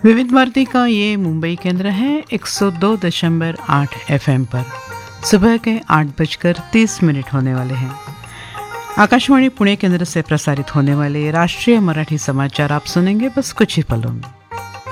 विविध भारती का ये मुंबई केंद्र है 102.8 एफएम पर। सुबह के 8:30 होने वाले हैं। आकाशवाणी पुणे केंद्र से प्रसारित होने वाले राष्ट्रीय मराठी समाचार आप सुनेंगे बस कुछ ही पलों में।